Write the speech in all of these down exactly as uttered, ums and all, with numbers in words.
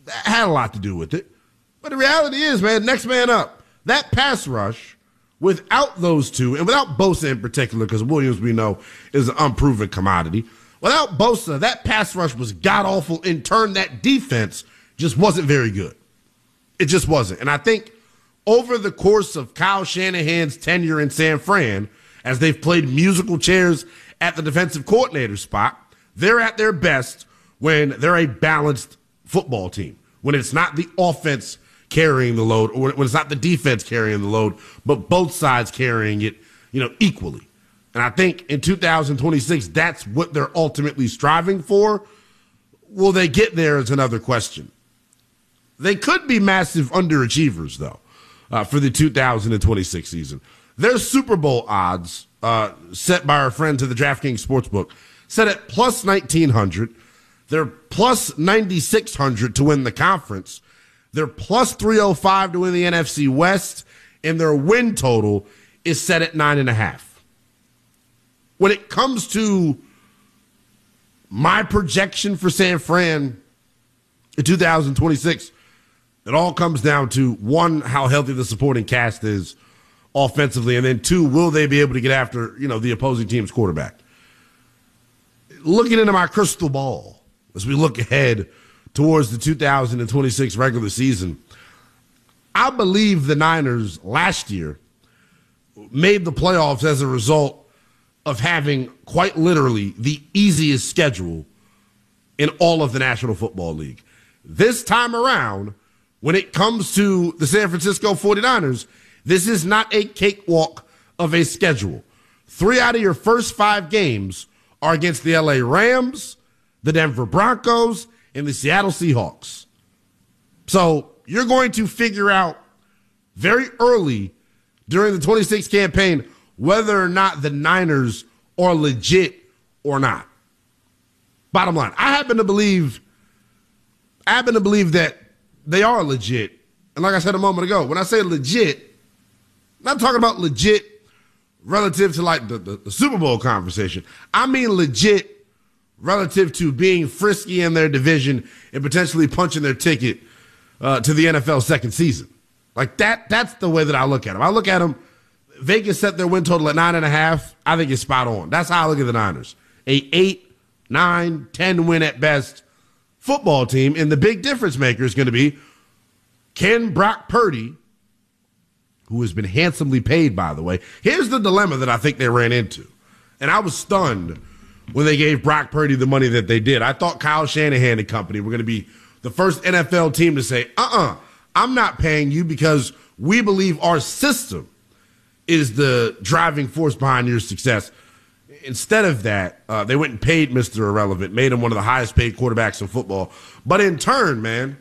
That had a lot to do with it. But the reality is, man, next man up. That pass rush, without those two, and without Bosa in particular, because Williams, we know, is an unproven commodity. Without Bosa, that pass rush was god-awful. In turn, that defense just wasn't very good. It just wasn't. And I think over the course of Kyle Shanahan's tenure in San Fran, as they've played musical chairs at the defensive coordinator spot, they're at their best when they're a balanced football team, when it's not the offense carrying the load, or when it's not the defense carrying the load, but both sides carrying it, you know, equally. And I think in two thousand twenty-six, that's what they're ultimately striving for. Will they get there is another question. They could be massive underachievers, though, uh, for the two thousand twenty-six season. Their Super Bowl odds, uh, set by our friends at the DraftKings Sportsbook, set at plus nineteen hundred. They're plus ninety-six hundred to win the conference. They're plus three oh five to win the N F C West, and their win total is set at nine and a half. When it comes to my projection for San Fran in two thousand twenty-six, it all comes down to, one, how healthy the supporting cast is offensively, and then two, will they be able to get after, you know, the opposing team's quarterback? Looking into my crystal ball, as we look ahead towards the two thousand twenty-six regular season, I believe the Niners last year made the playoffs as a result of having quite literally the easiest schedule in all of the National Football League. This time around, when it comes to the San Francisco forty-niners, this is not a cakewalk of a schedule. Three out of your first five games are against the L A Rams, the Denver Broncos, and the Seattle Seahawks. So you're going to figure out very early during the twenty-six campaign whether or not the Niners are legit or not. Bottom line, I happen to believe, I happen to believe that they are legit. And like I said a moment ago, when I say legit, I'm not talking about legit relative to like the, the, the Super Bowl conversation. I mean legit relative to being frisky in their division and potentially punching their ticket uh, to the N F L second season. Like that, that's the way that I look at them. I look at them, Vegas set their win total at nine and a half. I think it's spot on. That's how I look at the Niners. A eight, nine, ten win at best football team. And the big difference maker is going to be, can Brock Purdy, who has been handsomely paid, by the way. Here's the dilemma that I think they ran into. And I was stunned when they gave Brock Purdy the money that they did. I thought Kyle Shanahan and company were going to be the first N F L team to say, uh-uh, I'm not paying you because we believe our system is the driving force behind your success. Instead of that, uh, they went and paid Mister Irrelevant, made him one of the highest paid quarterbacks in football. But in turn, man,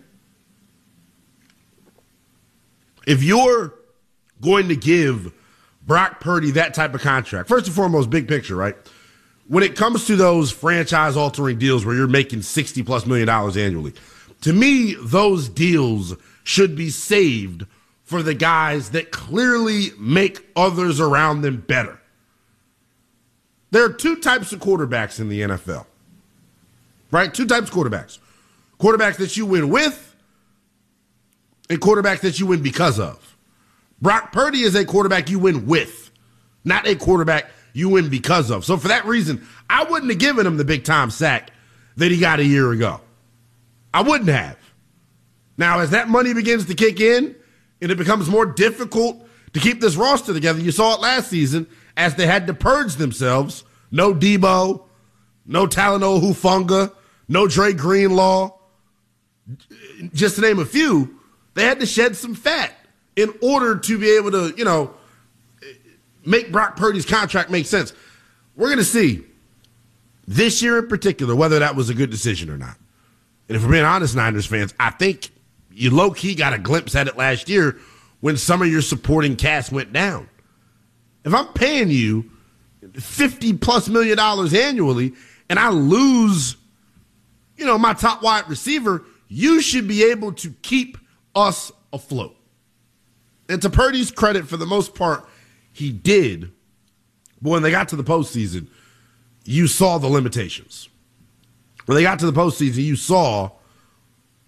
if you're going to give Brock Purdy that type of contract, first and foremost, big picture, right? When it comes to those franchise-altering deals where you're making sixty plus million dollars annually, to me, those deals should be saved for the guys that clearly make others around them better. There are two types of quarterbacks in the N F L, right? Two types of quarterbacks. Quarterbacks that you win with and quarterbacks that you win because of. Brock Purdy is a quarterback you win with, not a quarterback you win because of. So for that reason, I wouldn't have given him the big-time sack that he got a year ago. I wouldn't have. Now, as that money begins to kick in and it becomes more difficult to keep this roster together, you saw it last season as they had to purge themselves. No Debo, no Talanoa Hufanga, no Dre Greenlaw, just to name a few. They had to shed some fat in order to be able to, you know, make Brock Purdy's contract make sense. We're going to see this year in particular whether that was a good decision or not. And if we're being honest, Niners fans, I think you low-key got a glimpse at it last year when some of your supporting cast went down. If I'm paying you fifty plus million dollars annually and I lose, you know, my top wide receiver, you should be able to keep us afloat. And to Purdy's credit, for the most part, he did. But when they got to the postseason, you saw the limitations. When they got to the postseason, you saw